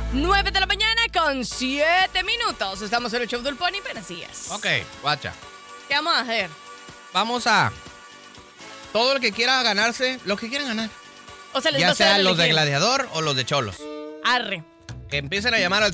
9 de la mañana con 7 minutos. Estamos en el show del Pony. Buenos días. Ok, guacha. ¿Qué vamos a hacer? Vamos a... Todo el que quiera ganarse, los que quieran ganar. O sea, les Ya vas a sean dar los de elegir. Gladiador o los de Cholos. Arre. Que empiecen a llamar al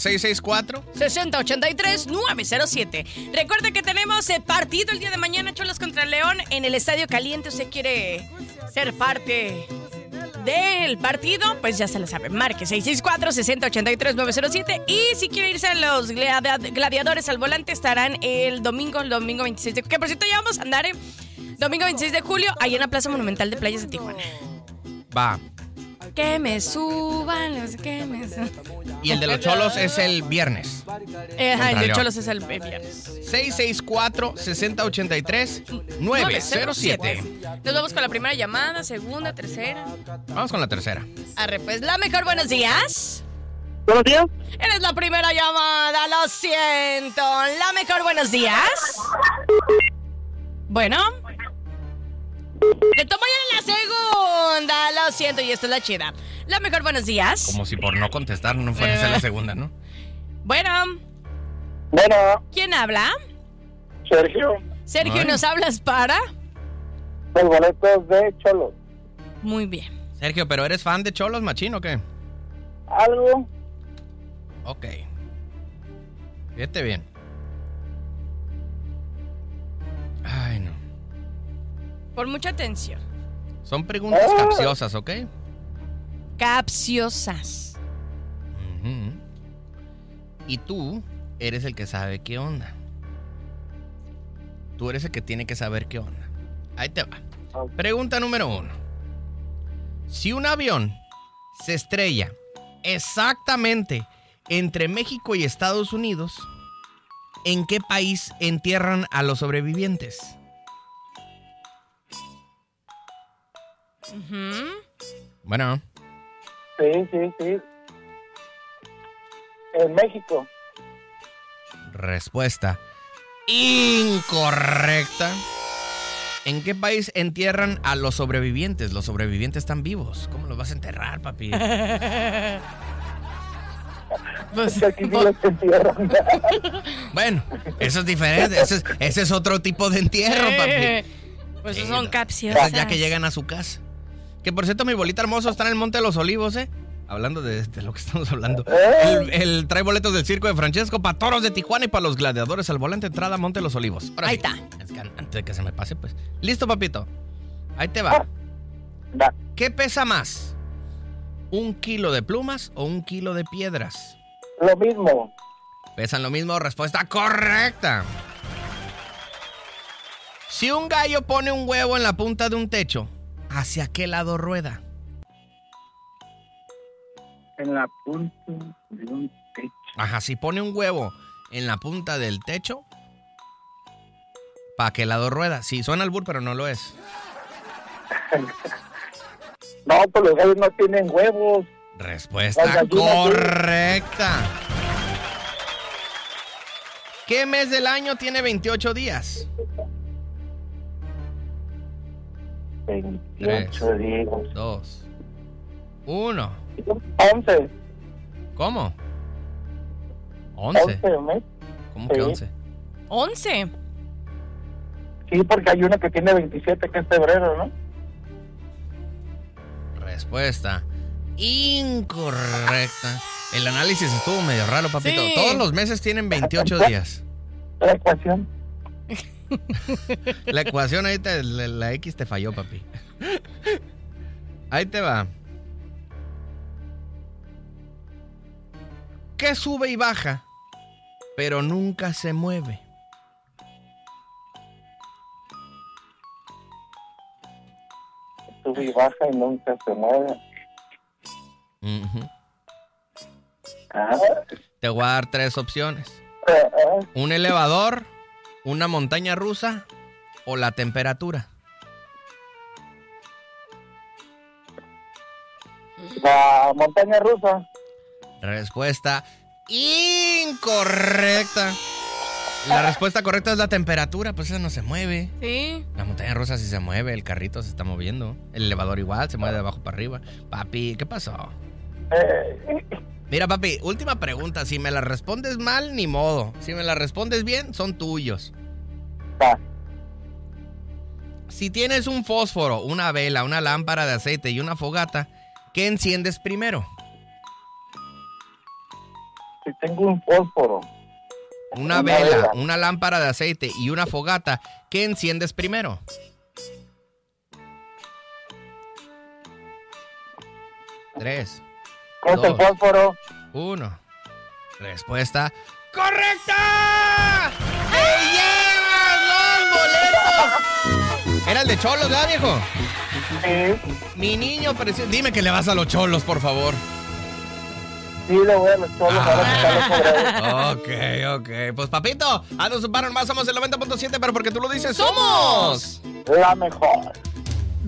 664-6083-907. Recuerda que tenemos partido el día de mañana, Cholos contra León, en el Estadio Caliente. ¿Usted quiere ser parte del partido? Pues ya se lo sabe. Marque 664-6083-907. Y si quiere irse a los gladiadores al volante, estarán el domingo 26 de julio. Que por cierto ya vamos a andar, domingo 26 de julio, ahí en la Plaza Monumental de Playas de Tijuana. Va. Que me suban, no sé qué me suban. Y el de los Cholos es el viernes. El de León. Cholos es el viernes. 664-6083-907. Nos vamos con la primera llamada, segunda, tercera. Vamos con la tercera. Arre, pues la mejor, buenos días. Buenos días. Eres la primera llamada, lo siento. La mejor, buenos días. Bueno. Le tomo ya en la segunda, lo siento, y esta es la chida. La mejor, buenos días. Como si por no contestar no fuera a ser la segunda, ¿no? Bueno, Bueno, ¿quién habla? Sergio, Sergio, Ay. ¿nos hablas para? los boletos de Cholos. Muy bien. Sergio, ¿pero eres fan de Cholos, machín, o qué? ¿Algo? Ok. Fíjate bien. Ay, no. Por mucha atención. Son preguntas capciosas, ¿ok? Capciosas. Ujú. Y tú eres el que sabe qué onda. Tú eres el que tiene que saber qué onda. Ahí te va. Pregunta número 1. Si un avión se estrella exactamente entre México y Estados Unidos, ¿en qué país entierran a los sobrevivientes? Ujú. Bueno, Sí. En México. respuesta incorrecta. ¿En qué país entierran a los sobrevivientes? Los sobrevivientes están vivos. ¿Cómo los vas a enterrar, papi? Pues, Aquí sí los entierran. Bueno, eso es diferente. Ese es otro tipo de entierro, papi. Pues Sí, son no. capciosas. Esas ya que llegan a su casa. Que por cierto, mi bolita hermoso está en el Monte de los Olivos, ¿eh? Hablando de lo que estamos hablando. El trae boletos del circo de Francesco para toros de Tijuana y para los gladiadores al volante, entrada a Monte de los Olivos. Ahora Ahí sí. está. Es que antes de que se me pase, pues. Listo, papito. Ahí te va. Va. ¿Qué pesa más? ¿1 kilo de plumas o 1 kilo de piedras? Lo mismo. Pesan lo mismo, respuesta correcta. Si un gallo pone un huevo en la punta de un techo, ¿hacia qué lado rueda? En la punta de un techo. Ajá, si pone un huevo en la punta del techo, ¿para qué lado rueda? Sí, suena albur, pero no lo es. No, pues los gallos no tienen huevos. Respuesta Las gallinas, sí. correcta. ¿Qué mes del año tiene 28 días? 28 días. 2, 1. 11. ¿Cómo? 11. 11 mes. ¿Cómo que Sí. 11? 11. Sí, porque hay uno que tiene 27, que es febrero, ¿no? Respuesta incorrecta. El análisis estuvo medio raro, papito. Sí. Todos los meses tienen 28 días. La ecuación. La ecuación ahí, la X te falló, papi. Ahí te va. ¿Qué sube y baja, pero nunca se mueve? Sube y baja y nunca se mueve. Ujú. Ah, Te voy a dar 3 opciones. Un elevador, una montaña rusa o la temperatura. La montaña rusa. Respuesta incorrecta. La respuesta correcta es la temperatura, pues esa no se mueve. Sí. La montaña rusa sí se mueve, el carrito se está moviendo. El elevador igual, se mueve de abajo para arriba. Papi, ¿qué pasó? Mira, papi, última pregunta. Si me la respondes mal, ni modo. Si me la respondes bien, son tuyos. Va. Si tienes un fósforo, una vela, una lámpara de aceite y una fogata, ¿qué enciendes primero? Si tengo un fósforo. Una vela, una lámpara de aceite y una fogata, ¿qué enciendes primero? Tres. ¿Qué es el fósforo? 1. Respuesta correcta. ¡Te llevas los boletos! Era el de Cholos, ¿verdad, viejo? Sí. Mi niño precioso. Dime que le vas a los Cholos, por favor. Sí, le voy a los Cholos. Ahora que está Ok. Pues, papito, haznos un paro más. Somos el 90.7, pero porque tú lo dices, ¡somos la mejor.